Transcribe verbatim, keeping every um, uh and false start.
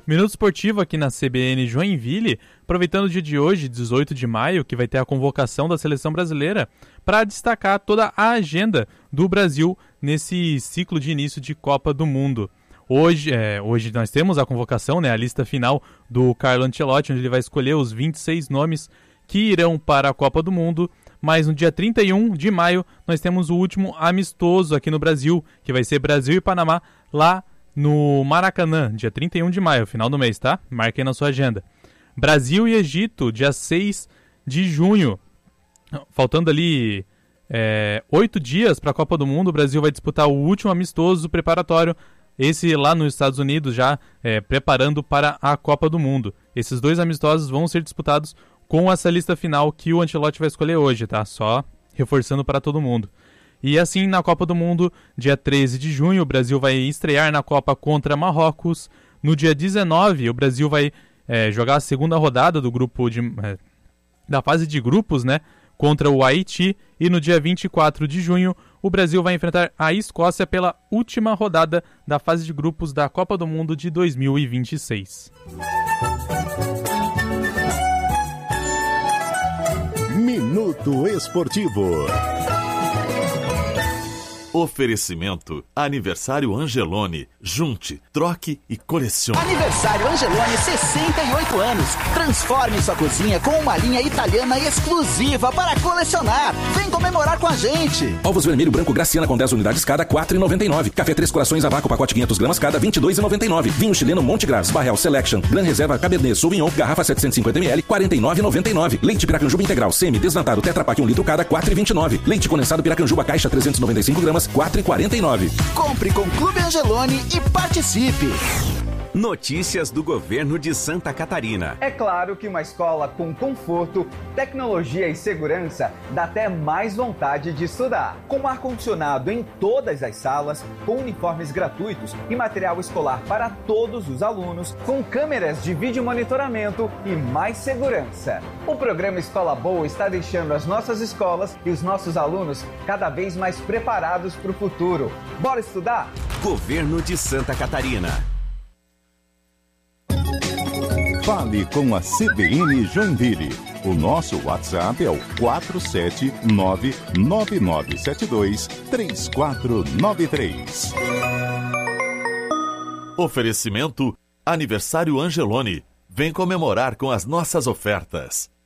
Minuto Esportivo aqui na C B N Joinville, aproveitando o dia de hoje, dezoito de maio, que vai ter a convocação da Seleção Brasileira, para destacar toda a agenda do Brasil nesse ciclo de início de Copa do Mundo. Hoje, é, hoje nós temos a convocação, né, a lista final do Carlo Ancelotti, onde ele vai escolher os vinte e seis nomes que irão para a Copa do Mundo, mas no dia trinta e um de maio nós temos o último amistoso aqui no Brasil, que vai ser Brasil e Panamá, lá no Maracanã, dia trinta e um de maio, final do mês, tá? Marquem na sua agenda. Brasil e Egito, dia seis de junho. Faltando ali é, oito dias para a Copa do Mundo, o Brasil vai disputar o último amistoso preparatório, esse lá nos Estados Unidos, já é, preparando para a Copa do Mundo. Esses dois amistosos vão ser disputados com essa lista final que o Ancelotti vai escolher hoje, tá? Só reforçando para todo mundo. E assim, na Copa do Mundo, dia treze de junho, o Brasil vai estrear na Copa contra Marrocos. No dia dezenove, o Brasil vai é, jogar a segunda rodada do grupo de, é, da fase de grupos, né, contra o Haiti. E no dia vinte e quatro de junho, o Brasil vai enfrentar a Escócia pela última rodada da fase de grupos da Copa do Mundo de dois mil e vinte e seis. Minuto Esportivo. Oferecimento Aniversário Angeloni. Junte, troque e colecione. Aniversário Angeloni, sessenta e oito anos. Transforme sua cozinha com uma linha italiana exclusiva para colecionar. Vem comemorar com a gente. Ovos vermelho branco Graciana com dez unidades cada, quatro reais e noventa e nove centavos. Café Três Corações a vácuo, pacote quinhentos gramas cada, vinte e dois reais e noventa e nove centavos. Vinho chileno Monte Gras, Barreal Selection, Gran Reserva Cabernet Sauvignon, garrafa setecentos e cinquenta mililitros, quarenta e nove reais e noventa e nove centavos. Leite Piracanjuba Integral, semi, desnatado, Tetra Pak um litro cada, quatro reais e vinte e nove centavos. Leite condensado Piracanjuba Caixa trezentos e noventa e cinco gramas, quatro reais e quarenta e nove centavos. Compre com Clube Angeloni e participe. Notícias do governo de Santa Catarina. É claro que uma escola com conforto, tecnologia e segurança dá até mais vontade de estudar. Com ar-condicionado em todas as salas, com uniformes gratuitos e material escolar para todos os alunos, com câmeras de vídeo monitoramento e mais segurança. O programa Escola Boa está deixando as nossas escolas e os nossos alunos cada vez mais preparados para o futuro. Bora estudar? Governo de Santa Catarina. Fale com a C B N Joinville. O nosso WhatsApp é o quatro sete nove nove nove sete dois três quatro nove três. Oferecimento Aniversário Angeloni. Vem comemorar com as nossas ofertas.